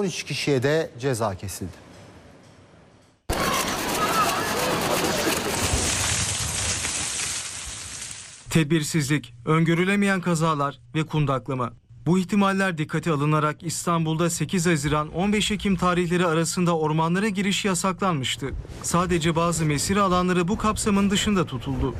113 kişiye de ceza kesildi. Tedbirsizlik, öngörülemeyen kazalar ve kundaklama. Bu ihtimaller dikkate alınarak İstanbul'da 8 Haziran-15 Ekim tarihleri arasında ormanlara giriş yasaklanmıştı. Sadece bazı mesire alanları bu kapsamın dışında tutuldu.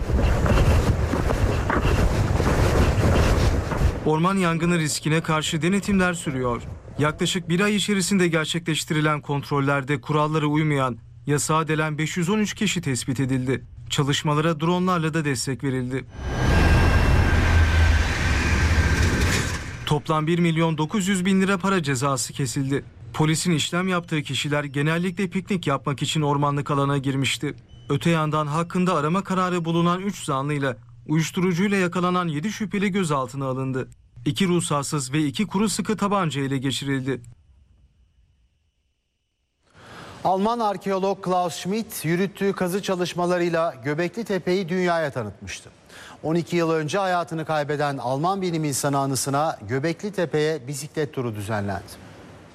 Orman yangını riskine karşı denetimler sürüyor. Yaklaşık bir ay içerisinde gerçekleştirilen kontrollerde kurallara uymayan, yasağa delen 513 kişi tespit edildi. Çalışmalara dronlarla da destek verildi. Toplam 1.900.000 lira para cezası kesildi. Polisin işlem yaptığı kişiler genellikle piknik yapmak için ormanlık alana girmişti. Öte yandan hakkında arama kararı bulunan 3 zanlıyla uyuşturucuyla yakalanan 7 şüpheli gözaltına alındı. 2 ruhsatsız ve 2 kuru sıkı tabanca ele geçirildi. Alman arkeolog Klaus Schmidt yürüttüğü kazı çalışmalarıyla Göbekli Tepe'yi dünyaya tanıtmıştı. 12 yıl önce hayatını kaybeden Alman bilim insanı anısına Göbekli Tepe'ye bisiklet turu düzenlendi.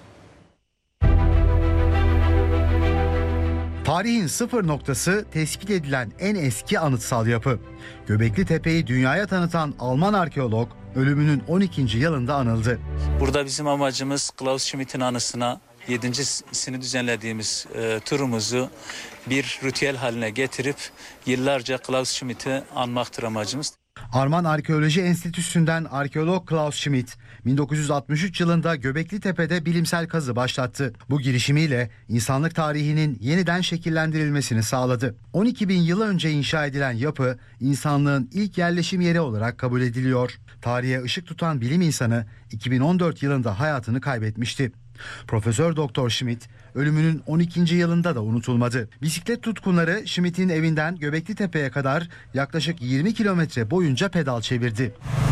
Tarihin sıfır noktası tespit edilen en eski anıtsal yapı. Göbekli Tepe'yi dünyaya tanıtan Alman arkeolog ölümünün 12. yılında anıldı. Burada bizim amacımız Klaus Schmidt'in anısına 7.sini düzenlediğimiz turumuzu bir ritüel haline getirip yıllarca Klaus Schmidt'i anmaktır amacımız. Alman Arkeoloji Enstitüsü'nden arkeolog Klaus Schmidt 1963 yılında Göbekli Tepe'de bilimsel kazı başlattı. Bu girişimiyle insanlık tarihinin yeniden şekillendirilmesini sağladı. 12.000 yıl önce inşa edilen yapı insanlığın ilk yerleşim yeri olarak kabul ediliyor. Tarihe ışık tutan bilim insanı 2014 yılında hayatını kaybetmişti. Profesör Doktor Schmidt ölümünün 12. yılında da unutulmadı. Bisiklet tutkunları Schmidt'in evinden Göbekli Tepe'ye kadar yaklaşık 20 kilometre boyunca pedal çevirdi.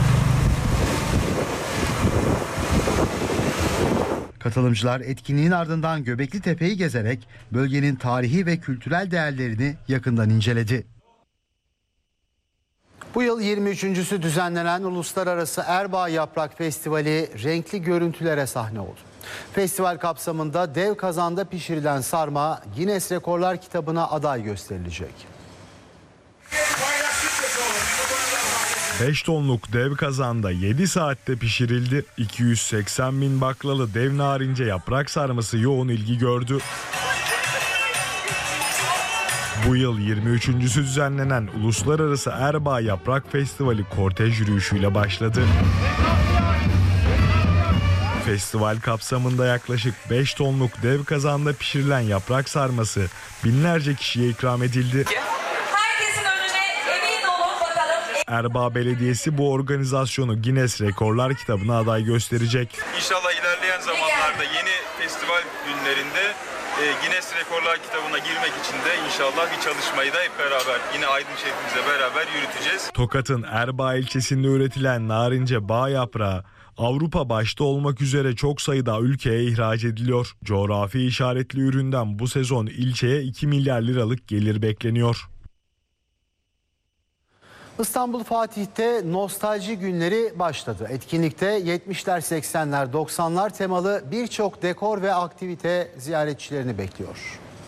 Katılımcılar etkinliğin ardından Göbekli Tepe'yi gezerek bölgenin tarihi ve kültürel değerlerini yakından inceledi. Bu yıl 23.sü düzenlenen Uluslararası Erbaa Yaprak Festivali renkli görüntülere sahne oldu. Festival kapsamında dev kazanda pişirilen sarma Guinness Rekorlar kitabına aday gösterilecek. 5 tonluk dev kazanda 7 saatte pişirildi. 280.000 baklalı dev narince yaprak sarması yoğun ilgi gördü. Bu yıl 23.sü düzenlenen Uluslararası Erbaa Yaprak Festivali kortej yürüyüşüyle başladı. Festival kapsamında yaklaşık 5 tonluk dev kazanda pişirilen yaprak sarması binlerce kişiye ikram edildi. Herkesin önüne emin olun bakalım. Erbaa Belediyesi bu organizasyonu Guinness Rekorlar kitabına aday gösterecek. İnşallah ilerleyen zamanlarda yeni festival günlerinde Guinness Rekorlar kitabına girmek için de inşallah bir çalışmayı da hep beraber yine Aydın şefimizle beraber yürüteceğiz. Tokat'ın Erbaa ilçesinde üretilen narince bağ yaprağı Avrupa başta olmak üzere çok sayıda ülkeye ihraç ediliyor. Coğrafi işaretli üründen bu sezon ilçeye 2 milyar liralık gelir bekleniyor. İstanbul Fatih'te nostalji günleri başladı. Etkinlikte 70'ler, 80'ler, 90'lar temalı birçok dekor ve aktivite ziyaretçilerini bekliyor.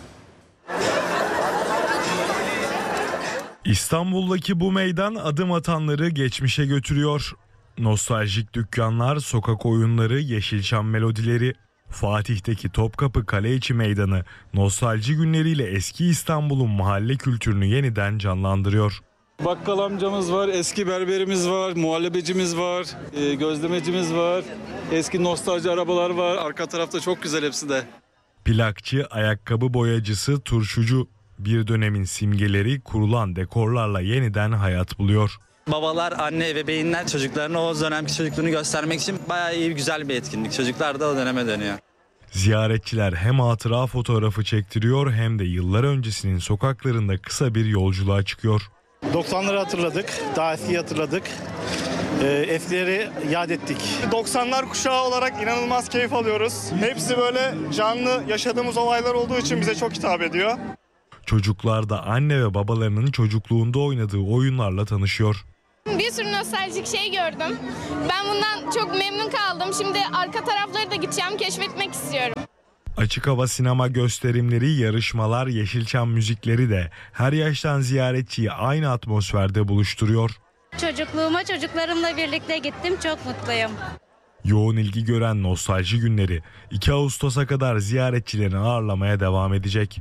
İstanbul'daki bu meydan adım atanları geçmişe götürüyor. Nostaljik dükkanlar, sokak oyunları, Yeşilçam melodileri. Fatih'teki Topkapı Kaleiçi Meydanı nostalji günleriyle eski İstanbul'un mahalle kültürünü yeniden canlandırıyor. Bakkal amcamız var, eski berberimiz var, muhallebecimiz var, gözlemecimiz var, eski nostalji arabalar var. Arka tarafta çok güzel hepsi de. Plakçı, ayakkabı boyacısı, turşucu. Bir dönemin simgeleri kurulan dekorlarla yeniden hayat buluyor. Babalar, anne, ebeveynler çocuklarına o dönemki çocukluğunu göstermek için bayağı iyi, güzel bir etkinlik. Çocuklar da o döneme dönüyor. Ziyaretçiler hem hatıra fotoğrafı çektiriyor hem de yıllar öncesinin sokaklarında kısa bir yolculuğa çıkıyor. 90'ları hatırladık, daha eskiyi hatırladık. Eskileri yad ettik. 90'lar kuşağı olarak inanılmaz keyif alıyoruz. Hepsi böyle canlı yaşadığımız olaylar olduğu için bize çok hitap ediyor. Çocuklar da anne ve babalarının çocukluğunda oynadığı oyunlarla tanışıyor. Bir sürü nostaljik şey gördüm. Ben bundan çok memnun kaldım. Şimdi arka tarafları da gideceğim, keşfetmek istiyorum. Açık hava sinema gösterimleri, yarışmalar, Yeşilçam müzikleri de her yaştan ziyaretçiyi aynı atmosferde buluşturuyor. Çocukluğuma çocuklarımla birlikte gittim. Çok mutluyum. Yoğun ilgi gören nostalji günleri 2 Ağustos'a kadar ziyaretçilerini ağırlamaya devam edecek.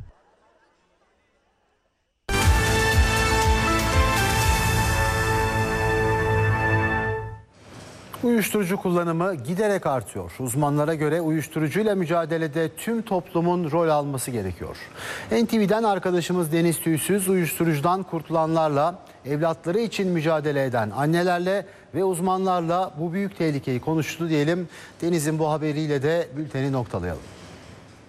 Uyuşturucu kullanımı giderek artıyor. Uzmanlara göre uyuşturucuyla mücadelede tüm toplumun rol alması gerekiyor. NTV'den arkadaşımız Deniz Tüysüz, uyuşturucudan kurtulanlarla, evlatları için mücadele eden annelerle ve uzmanlarla bu büyük tehlikeyi konuştu diyelim. Deniz'in bu haberiyle de bülteni noktalayalım.